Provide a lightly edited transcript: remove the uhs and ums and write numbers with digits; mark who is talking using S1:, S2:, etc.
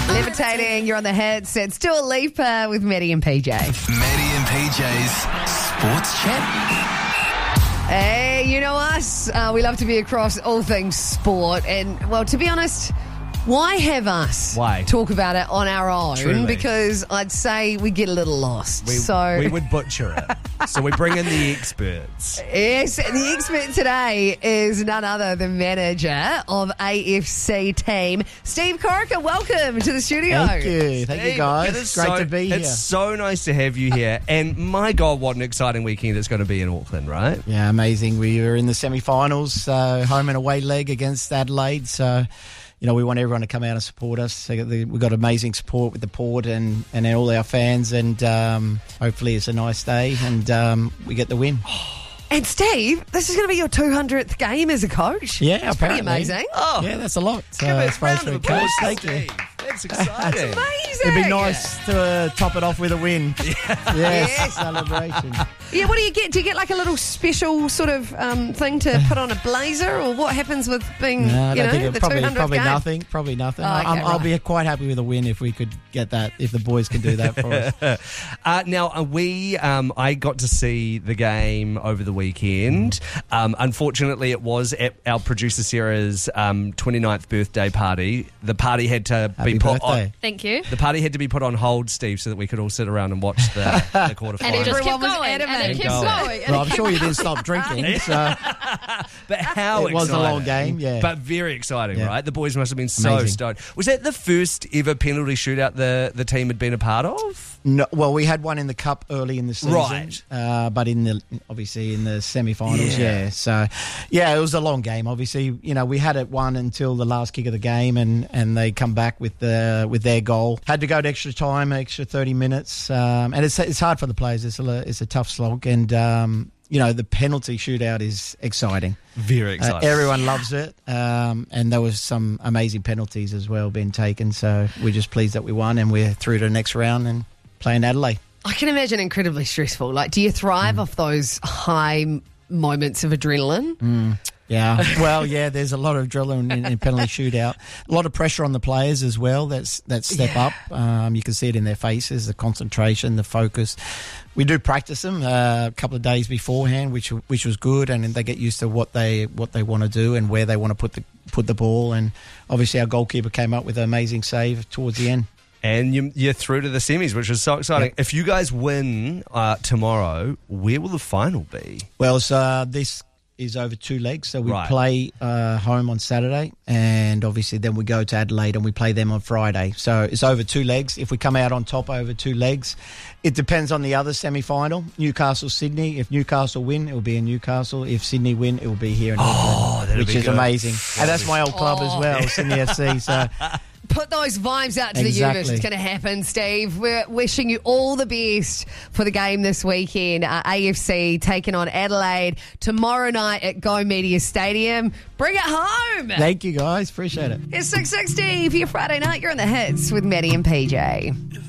S1: Levitating, you're on the headset. Still a leaper with Maddie and PJ.
S2: Maddie and PJ's Sports Chat.
S1: Hey, you know us. We love to be across all things sport. And, well, to be honest, why have us talk about it on our own?
S3: Truly.
S1: Because I'd say we get a little lost.
S3: We would butcher it. So we bring in the experts.
S1: Yes, and the expert today is none other than manager of AFC team, Steve Corica. Welcome to the studio.
S4: Thank you guys.
S3: It is
S4: Great to be here.
S3: It's so nice to have you here. And my God, what an exciting weekend it's going to be in Auckland, right?
S4: Yeah, amazing. We were in the semi-finals, home and away leg against Adelaide. So, we want everyone to come out and support us. We've got amazing support with the port and all our fans, and hopefully it's a nice day and we get the win.
S1: And Steve, this is going to be your 200th game as a coach.
S4: Yeah,
S1: it's pretty amazing.
S3: Oh,
S4: Yeah, that's a lot.
S3: give it a
S4: It's supposed
S3: round
S4: to
S3: of
S4: be coach.
S3: applause,
S4: Thank you.
S3: Steve. That's exciting.
S1: Amazing.
S4: It'd be nice to top it off with a win.
S1: Yes.
S4: Celebration.
S1: Yeah, what do you get? Do you get like a little special sort of thing to put on a blazer, or what happens with being,
S4: No, I don't think
S1: the
S4: probably
S1: 200th game?
S4: nothing. Probably nothing.
S1: Oh, okay,
S4: I'll
S1: right.
S4: be quite happy with a win if we could get that. If the boys can do that for us.
S3: Now, I got to see the game over the weekend. Unfortunately, it was at our producer Sarah's 29th birthday party. The party had to
S4: Happy
S3: be put
S4: birthday.
S3: on.
S5: Thank you.
S3: The party had to be put on hold, Steve, so that we could all sit around and watch the quarterfinals.
S5: And it just
S1: Everyone
S5: kept
S1: was
S5: going,
S1: adamant.
S5: and it kept
S3: Going.
S5: going. and
S4: Well,
S5: it
S4: I'm
S5: kept
S4: sure you didn't
S5: going.
S4: stop drinking. So
S3: But how
S4: It was a long
S3: exciting.
S4: game, yeah.
S3: But very exciting,
S4: Yeah.
S3: right? The boys must have been so
S4: Amazing.
S3: stoked. Was that the first ever penalty shootout the team had been a part of?
S4: no, well, we had one in the cup early in the season,
S3: Right.
S4: But obviously in the semi-finals,
S3: Yeah.
S4: So it was a long game. Obviously, we had it won until the last kick of the game, and they come back with their goal. Had to go to extra time, extra 30 minutes, and it's hard for the players. It's a tough slog, and the penalty shootout is exciting.
S3: Very exciting.
S4: Everyone loves it, and there was some amazing penalties as well being taken. So we're just pleased that we won, and we're through to the next round and playing Adelaide.
S1: I can imagine incredibly stressful. Like, do you thrive off those high moments of adrenaline?
S4: Yeah, well, there's a lot of adrenaline in penalty shootout. A lot of pressure on the players as well. That step up. You can see it in their faces, the concentration, the focus. We do practice them a couple of days beforehand, which was good, and they get used to what they want to do and where they want to put the ball. And obviously, our goalkeeper came up with an amazing save towards the end.
S3: And you're through to the semis, which is so exciting.
S4: Yep.
S3: If you guys win tomorrow, where will the final be?
S4: Well, this is over 2 legs. So we
S3: Right.
S4: play home on Saturday, and obviously then we go to Adelaide and we play them on Friday. So it's over 2 legs. If we come out on top over 2 legs, it depends on the other semi-final. Newcastle-Sydney. If Newcastle win, it will be in Newcastle. If Sydney win, it will be here in Auckland,
S3: that'll
S4: which
S3: be
S4: is
S3: good.
S4: amazing. And that's my old club as well, Sydney FC. So
S1: Put those vibes out to the
S4: Exactly.
S1: universe. It's going to happen, Steve. We're wishing you all the best for the game this weekend. AFC taking on Adelaide tomorrow night at Go Media Stadium. Bring it home.
S4: thank you, guys. Appreciate it.
S1: It's 6:60 for your Friday night. You're on the hits with Maddie and PJ.